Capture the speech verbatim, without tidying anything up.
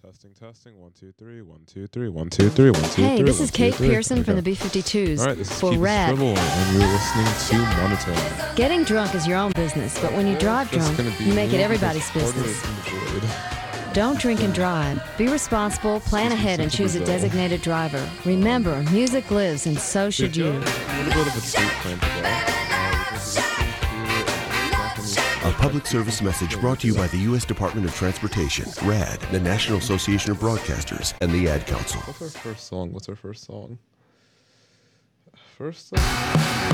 Testing, testing. One, two, three. One, two, three. One, two, three. One, two, three. Hey, this one, is two, Kate three. Pearson There from we the go. B fifty-twos All right, this is for Keep It Rad. Scribble, and you're listening to Monotone. Getting drunk is your own business, but when you drive That's drunk, gonna be you make me it everybody's because business. Coordinate's enjoyed. Don't drink and drive. Be responsible, plan ahead, and choose a designated driver. Remember, music lives, and so should you. A little bit of a sweet plan today. A public service message brought to you by the U S Department of Transportation, RAD, the National Association of Broadcasters, and the Ad Council. What's our first song? What's our first song? First song?